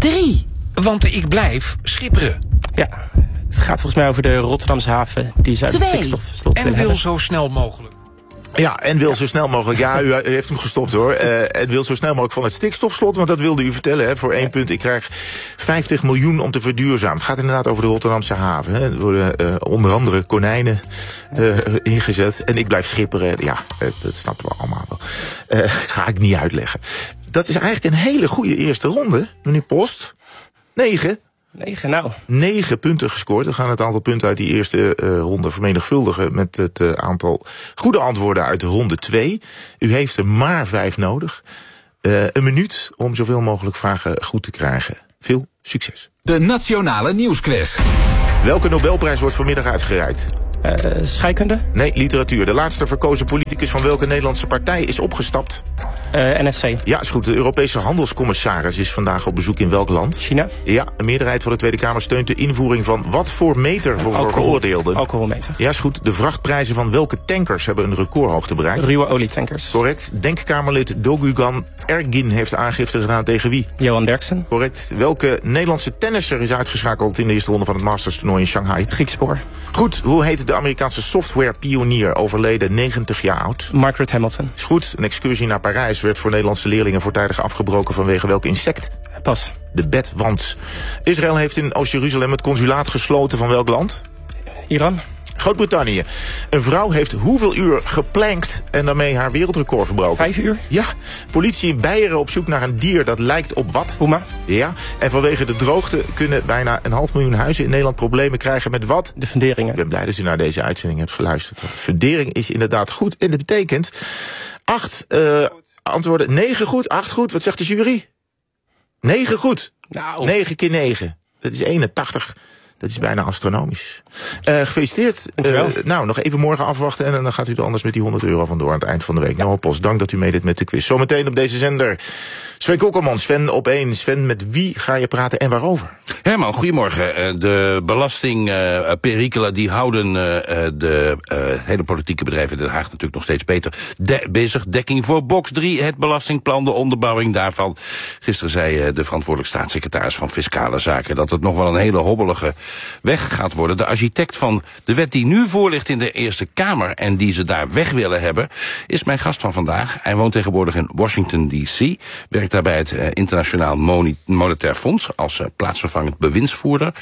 Speaker 27: Drie. Want ik blijf schipperen.
Speaker 3: Ja, het gaat volgens mij over de Rotterdamse haven. Die zou de stikstofslot
Speaker 27: En
Speaker 3: willen
Speaker 27: wil
Speaker 3: hebben.
Speaker 27: zo snel mogelijk.
Speaker 12: Ja, en wil zo snel mogelijk. Ja, u, u heeft hem gestopt hoor. Uh, en wil zo snel mogelijk van het stikstofslot. Want dat wilde u vertellen. Hè, voor één punt. Ik krijg vijftig miljoen om te verduurzamen. Het gaat inderdaad over de Rotterdamse haven. Hè. Er worden uh, onder andere konijnen uh, ingezet. En ik blijf schipperen. Ja, uh, dat snappen we allemaal wel. Uh, ga ik niet uitleggen. Dat is eigenlijk een hele goede eerste ronde. Meneer Post. Negen.
Speaker 3: Negen, nou.
Speaker 12: Negen punten gescoord. We gaan het aantal punten uit die eerste uh, ronde vermenigvuldigen met het uh, aantal goede antwoorden uit de ronde twee. U heeft er maar vijf nodig. Uh, een minuut om zoveel mogelijk vragen goed te krijgen. Veel succes.
Speaker 1: De Nationale Nieuwsquiz.
Speaker 12: Welke Nobelprijs wordt vanmiddag uitgereikt?
Speaker 3: Uh, scheikunde?
Speaker 12: Nee, literatuur. De laatste verkozen politicus van welke Nederlandse partij is opgestapt?
Speaker 3: Uh, N S C.
Speaker 12: Ja, is goed. De Europese handelscommissaris is vandaag op bezoek in welk land?
Speaker 3: China.
Speaker 12: Ja, een meerderheid van de Tweede Kamer steunt de invoering van wat voor meter voor
Speaker 3: Alcohol.
Speaker 12: veroordeelden?
Speaker 3: Alcoholmeter.
Speaker 12: Ja, is goed. De vrachtprijzen van welke tankers hebben een recordhoogte bereikt?
Speaker 3: Ruwe olietankers.
Speaker 12: Correct. Denkkamerlid Dogugan Ergin heeft aangifte gedaan tegen wie?
Speaker 3: Johan Derksen.
Speaker 12: Correct. Welke Nederlandse tennisser is uitgeschakeld in de eerste ronde van het Masters toernooi in Shanghai?
Speaker 3: Griekspoor.
Speaker 12: Goed. Hoe heet de Amerikaanse softwarepionier, overleden negentig jaar oud?
Speaker 3: Margaret Hamilton.
Speaker 12: Is goed. Een excursie naar Parijs werd voor Nederlandse leerlingen voortijdig afgebroken vanwege welk insect?
Speaker 3: Pas.
Speaker 12: De bedwants. Israël heeft in Oost-Jeruzalem het consulaat gesloten van welk land?
Speaker 3: Iran.
Speaker 12: Groot-Brittannië. Een vrouw heeft hoeveel uur geplankt en daarmee haar wereldrecord verbroken?
Speaker 3: Vijf uur?
Speaker 12: Ja. Politie in Beieren op zoek naar een dier dat lijkt op wat?
Speaker 3: Puma.
Speaker 12: Ja. En vanwege de droogte kunnen bijna een half miljoen huizen in Nederland problemen krijgen met wat?
Speaker 3: De funderingen.
Speaker 12: Ik ben blij dat u naar deze uitzending hebt geluisterd. Want fundering is inderdaad goed en dat betekent acht uh, antwoorden. Negen goed, acht goed. Wat zegt de jury? Negen goed.
Speaker 3: Nou.
Speaker 12: Negen keer negen. Dat is eenentachtig. Dat is bijna astronomisch. Uh, gefeliciteerd. Uh, nou, nog even morgen afwachten en dan gaat u er anders met die honderd euro vandoor aan het eind van de week. Ja. Noah Post, dank dat u meedeed met de quiz. Zometeen op deze zender Sven Kokkelman, Sven op één. Sven, met wie ga je praten en waarover?
Speaker 7: Herman, goedemorgen. De belastingperikelen die houden de uh, hele politieke bedrijven in Den Haag natuurlijk nog steeds beter de- bezig. Dekking voor box drie, het belastingplan, de onderbouwing daarvan. Gisteren zei de verantwoordelijk staatssecretaris van Fiscale Zaken dat het nog wel een hele hobbelige weg gaat worden. De architect van de wet die nu voor ligt in de Eerste Kamer en die ze daar weg willen hebben, is mijn gast van vandaag. Hij woont tegenwoordig in Washington D C, werkt daarbij het uh, Internationaal Monetair Fonds als uh, plaatsvervangend bewindsvoerder.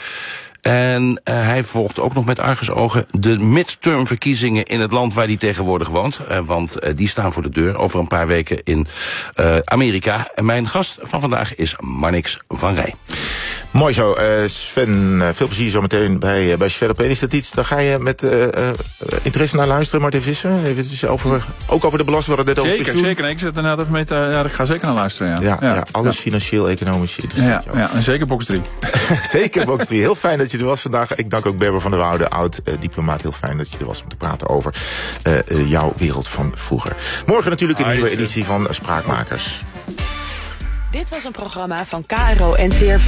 Speaker 7: En uh, hij volgt ook nog met argusogen de midtermverkiezingen in het land waar hij tegenwoordig woont. Uh, want uh, die staan voor de deur over een paar weken in uh, Amerika. En mijn gast van vandaag is Marnix van Rij.
Speaker 12: Mooi zo, uh, Sven. Uh, veel plezier zometeen bij, uh, bij Sven op één. Is dat iets, daar ga je met uh, uh, interesse naar luisteren, Martin Visser? Even over, ook over de belasting, we hadden het net over
Speaker 2: Zeker, zeker. Nee, ik zit inderdaad even mee te, ja, ik ga zeker naar luisteren, ja.
Speaker 12: Ja, ja, ja alles
Speaker 2: ja.
Speaker 12: financieel, economisch
Speaker 2: interessant. Ja, ja, en zeker box drie.
Speaker 12: Zeker box drie. Heel fijn dat je er was vandaag. Ik dank ook Berber van der Woude, oud-diplomaat. Uh, Heel fijn dat je er was om te praten over uh, uh, jouw wereld van vroeger. Morgen natuurlijk een ah, nieuwe editie van Spraakmakers.
Speaker 21: Dit was een programma van K R O N C R V.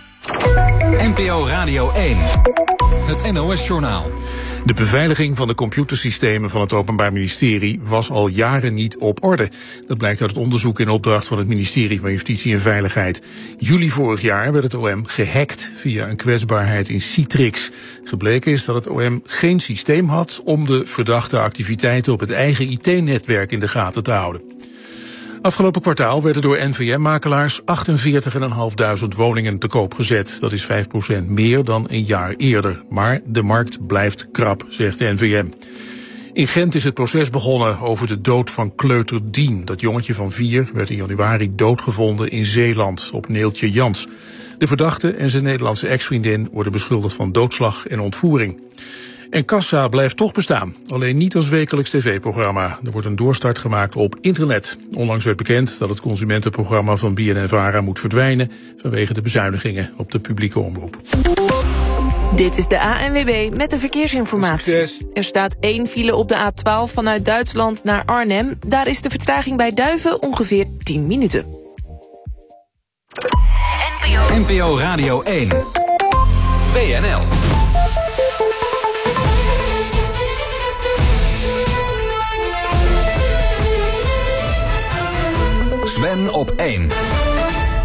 Speaker 1: N P O Radio één. Het N O S-journaal.
Speaker 10: De beveiliging van de computersystemen van het Openbaar Ministerie was al jaren niet op orde. Dat blijkt uit het onderzoek in opdracht van het ministerie van Justitie en Veiligheid. Juli vorig jaar werd het O M gehackt via een kwetsbaarheid in Citrix. Gebleken is dat het O M geen systeem had om de verdachte activiteiten op het eigen I T-netwerk in de gaten te houden. Afgelopen kwartaal werden door N V M-makelaars achtenveertig vijfhonderd woningen te koop gezet. Dat is vijf procent meer dan een jaar eerder. Maar de markt blijft krap, zegt de N V M. In Gent is het proces begonnen over de dood van kleuter Dien. Dat jongetje van vier werd in januari doodgevonden in Zeeland op Neeltje Jans. De verdachte en zijn Nederlandse ex-vriendin worden beschuldigd van doodslag en ontvoering. En Kassa blijft toch bestaan, alleen niet als wekelijks tv-programma. Er wordt een doorstart gemaakt op internet. Onlangs werd bekend dat het consumentenprogramma van B N N Vara moet verdwijnen vanwege de bezuinigingen op de publieke omroep.
Speaker 17: Dit is de A N W B met de verkeersinformatie. Succes. Er staat één file op de A twaalf vanuit Duitsland naar Arnhem. Daar is de vertraging bij Duiven ongeveer tien minuten.
Speaker 1: N P O Radio één. W N L. Sven op één.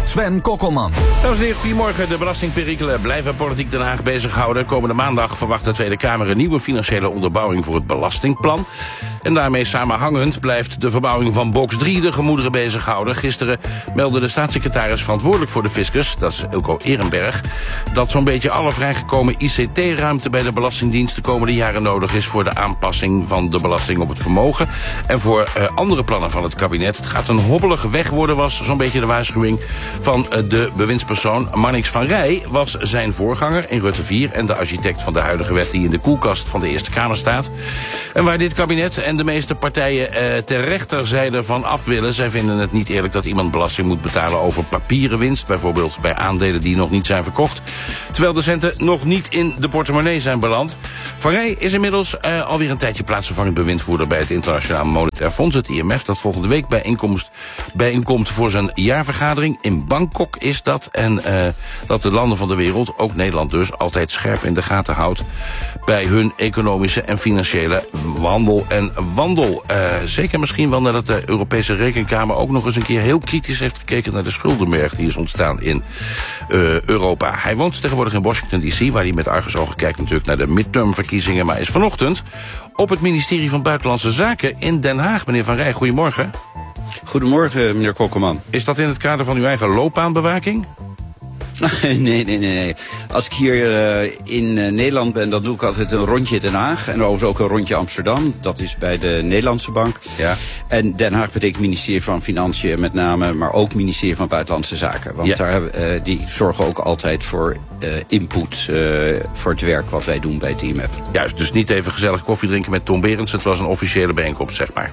Speaker 1: Sven Kokkelman.
Speaker 7: Dames en heren, goedemorgen. De belastingperikelen blijven politiek Den Haag bezighouden. Komende maandag verwacht de Tweede Kamer een nieuwe financiële onderbouwing voor het belastingplan. En daarmee samenhangend blijft de verbouwing van box drie de gemoederen bezighouden. Gisteren meldde de staatssecretaris verantwoordelijk voor de fiscus, dat is Ilko Ehrenberg, dat zo'n beetje alle vrijgekomen I C T-ruimte bij de Belastingdienst de komende jaren nodig is voor de aanpassing van de belasting op het vermogen en voor uh, andere plannen van het kabinet. Het gaat een hobbelige weg worden, was zo'n beetje de waarschuwing van uh, de bewindspersoon. Marnix van Rij was zijn voorganger in Rutte vier en de architect van de huidige wet die in de koelkast van de Eerste Kamer staat. En waar dit kabinet en de meeste partijen uh, ter rechterzijde van af willen. Zij vinden het niet eerlijk dat iemand belasting moet betalen over papieren winst, bijvoorbeeld bij aandelen die nog niet zijn verkocht, terwijl de centen nog niet in de portemonnee zijn beland. Van Rij is inmiddels uh, alweer een tijdje plaatsvervangend bewindvoerder bij het Internationaal Monetair Fonds, het I M F, dat volgende week bijeenkomst, bijeenkomt voor zijn jaarvergadering. In Bangkok is dat. En uh, dat de landen van de wereld, ook Nederland dus, altijd scherp in de gaten houdt bij hun economische en financiële wandel en wandel. Uh, zeker misschien wel nadat de Europese Rekenkamer ook nog eens een keer heel kritisch heeft gekeken naar de schuldenberg die is ontstaan in uh, Europa. Hij woont tegenwoordig in Washington D C, waar hij met argusogen kijkt natuurlijk naar de midtermverkiezingen, maar is vanochtend op het ministerie van Buitenlandse Zaken in Den Haag. Meneer Van Rij, goedemorgen.
Speaker 13: Goedemorgen, meneer Kokkelman.
Speaker 7: Is dat in het kader van uw eigen loopbaanbewaking?
Speaker 13: Nee, nee, nee, nee. Als ik hier uh, in uh, Nederland ben, dan doe ik altijd een rondje Den Haag. En overigens ook een rondje Amsterdam. Dat is bij de Nederlandse Bank.
Speaker 7: Ja.
Speaker 13: En Den Haag betekent ministerie van Financiën met name, maar ook ministerie van Buitenlandse Zaken. Want ja. daar hebben, uh, die zorgen ook altijd voor uh, input uh, voor het werk wat wij doen bij het I M F.
Speaker 7: Juist, dus niet even gezellig koffie drinken met Tom Berends. Het was een officiële bijeenkomst, zeg maar.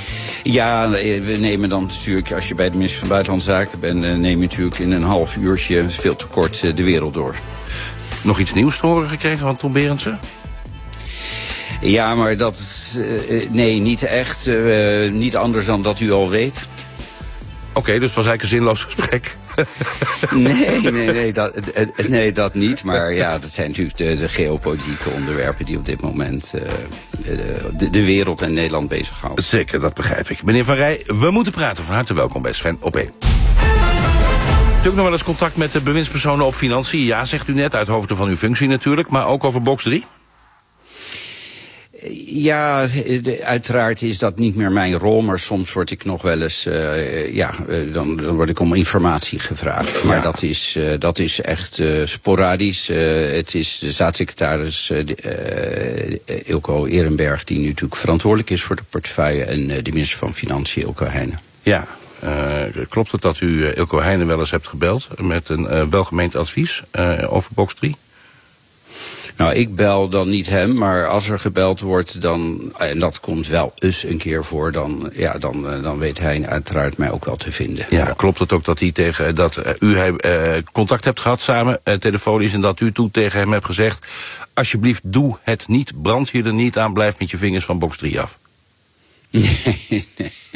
Speaker 13: Ja, we nemen dan natuurlijk, als je bij de minister van Buitenlandse Zaken bent, neem je natuurlijk in een half uurtje, veel te kort, de wereld door.
Speaker 7: Nog iets nieuws te horen gekregen van Tom Berendsen?
Speaker 13: Ja, maar dat, uh, nee, niet echt. Uh, niet anders dan dat u al weet.
Speaker 7: Oké, okay, dus het was eigenlijk een zinloos gesprek.
Speaker 13: Nee, nee, nee, dat, nee, dat niet. Maar ja, dat zijn natuurlijk de, de geopolitieke onderwerpen die op dit moment uh, de, de wereld en Nederland bezighouden.
Speaker 7: Zeker, dat begrijp ik. Meneer Van Rij, we moeten praten. Van harte welkom bij Sven op één. Natuurlijk nog wel eens contact met de bewindspersonen op financiën. Ja, zegt u net, uit hoofde van uw functie natuurlijk. Maar ook over box drie?
Speaker 13: Ja, de, uiteraard is dat niet meer mijn rol, maar soms word ik nog wel eens, uh, ja, uh, dan, dan word ik om informatie gevraagd. Maar ja. dat, is, uh, dat is echt uh, sporadisch. Uh, het is de staatssecretaris uh, uh, Ilko Ehrenberg die nu natuurlijk verantwoordelijk is voor de portefeuille en uh, de minister van Financiën Ilko Heijnen.
Speaker 7: Ja. Uh, klopt het dat u uh, Ilko Heijnen wel eens hebt gebeld met een uh, welgemeend advies uh, over box drie?
Speaker 13: Nou, ik bel dan niet hem, maar als er gebeld wordt, dan, en dat komt wel eens een keer voor, dan, ja, dan, dan weet hij uiteraard mij ook wel te vinden.
Speaker 7: Ja, klopt het ook dat, hij tegen, dat uh, u uh, contact hebt gehad samen, uh, telefonisch, en dat u toen tegen hem hebt gezegd, alsjeblieft doe het niet, brand je er niet aan, blijf met je vingers van box drie af?
Speaker 13: Nee, nee.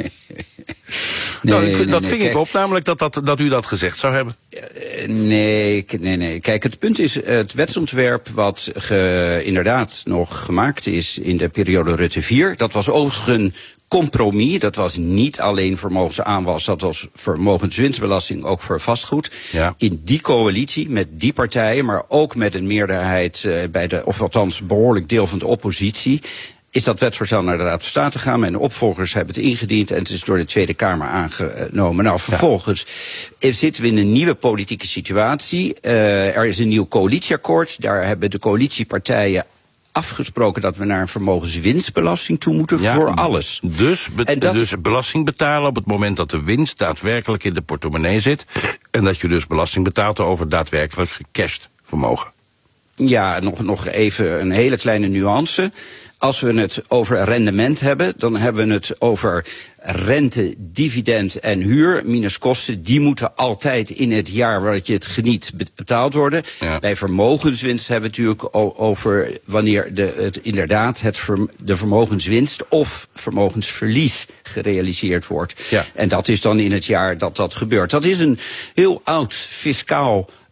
Speaker 7: Nou,
Speaker 13: nee,
Speaker 7: dat
Speaker 13: nee,
Speaker 7: ving
Speaker 13: nee,
Speaker 7: ik op, namelijk dat, dat, dat u dat gezegd zou hebben.
Speaker 13: Nee, nee, nee. Kijk, het punt is, het wetsontwerp wat ge, inderdaad nog gemaakt is in de periode Rutte vier, dat was overigens een compromis. Dat was niet alleen vermogensaanwas, dat was vermogenswinstbelasting ook voor vastgoed.
Speaker 7: Ja.
Speaker 13: In die coalitie met die partijen, maar ook met een meerderheid uh, bij de, of althans behoorlijk deel van de oppositie, is dat wetsvoorstel naar de Raad van State gegaan. Mijn opvolgers hebben het ingediend en het is door de Tweede Kamer aangenomen. Nou, vervolgens ja. zitten we in een nieuwe politieke situatie. Uh, er is een nieuw coalitieakkoord. Daar hebben de coalitiepartijen afgesproken dat we naar een vermogenswinstbelasting toe moeten ja, voor alles.
Speaker 7: Dus, be en dat, dus belasting betalen op het moment dat de winst daadwerkelijk in de portemonnee zit. En dat je dus belasting betaalt over daadwerkelijk gecashed vermogen.
Speaker 13: Ja, nog, nog even een hele kleine nuance. Als we het over rendement hebben, dan hebben we het over rente, dividend en huur minus kosten. Die moeten altijd in het jaar waar je het geniet betaald worden. Ja. Bij vermogenswinst hebben we het natuurlijk over wanneer de, het, inderdaad het ver, de vermogenswinst of vermogensverlies gerealiseerd wordt.
Speaker 7: Ja.
Speaker 13: En dat is dan in het jaar dat dat gebeurt. Dat is een heel oud fiscaal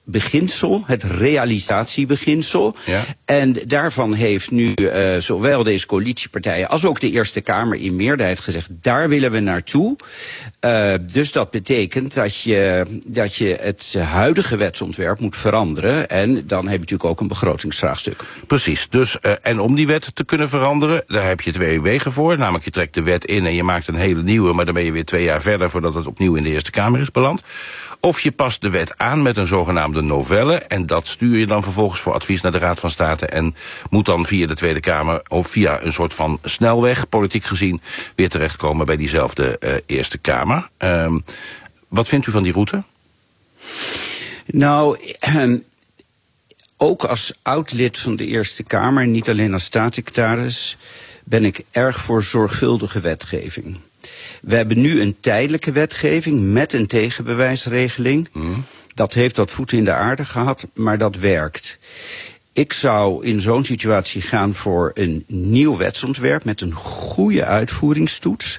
Speaker 13: beginsel, het realisatiebeginsel. Ja. En daarvan heeft nu uh, zowel deze coalitiepartijen als ook de Eerste Kamer in meerderheid gezegd, daar willen we naartoe. Uh, dus dat betekent dat je, dat je het huidige wetsontwerp moet veranderen. En dan heb je natuurlijk ook een begrotingsvraagstuk.
Speaker 7: Precies. Dus, uh, en om die wet te kunnen veranderen, daar heb je twee wegen voor. Namelijk, je trekt de wet in en je maakt een hele nieuwe, maar dan ben je weer twee jaar verder voordat het opnieuw in de Eerste Kamer is beland. Of je past de wet aan met een zogenaamde novelle, en dat stuur je dan vervolgens voor advies naar de Raad van State en moet dan via de Tweede Kamer of via een soort van snelweg, politiek gezien, weer terechtkomen bij diezelfde uh, Eerste Kamer. Uh, wat vindt u van die route?
Speaker 13: Nou, um, ook als oud-lid van de Eerste Kamer, niet alleen als staatssecretaris, ben ik erg voor zorgvuldige wetgeving. We hebben nu een tijdelijke wetgeving met een tegenbewijsregeling. Mm. Dat heeft wat voeten in de aarde gehad, maar dat werkt. Ik zou in zo'n situatie gaan voor een nieuw wetsontwerp met een goede uitvoeringstoets.